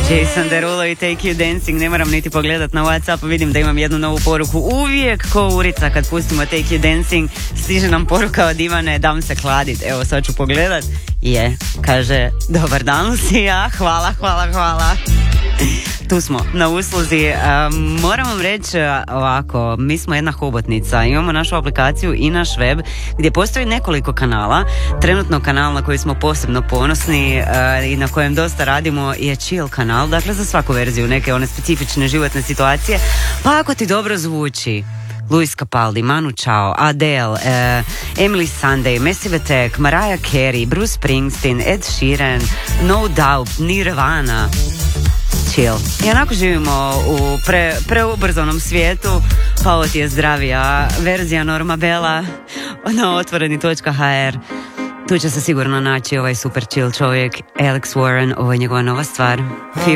Jason Derulo i Take You Dancing. Ne moram niti pogledat na WhatsApp, vidim da imam jednu novu poruku. Uvijek ko urica kad pustimo Take You Dancing, stiže nam poruka od Ivane, dam se kladit. Evo sad ću pogledat. Kaže, dobar dan Lucija, hvala. Tu smo, na usluzi. Moram vam reći ovako, mi smo jedna hobotnica, imamo našu aplikaciju i naš web gdje postoji nekoliko kanala. Trenutno kanal na koji smo posebno ponosni i na kojem dosta radimo je Chill kanal, dakle za svaku verziju neke one specifične životne situacije. Pa ako ti dobro zvuči Luis Capaldi, Manu Chao, Adele, Emily Sandé, Massive Attack, Mariah Carey, Bruce Springsteen, Ed Sheeran, No Doubt, Nirvana, Chill. I onako živimo u preubrzanom svijetu, pa ovo ti je zdravija verzija Norma Bela na otvoreni.hr. Tu će se sigurno naći ovaj super chill čovjek, Alex Warren, ovo je njegova nova stvar.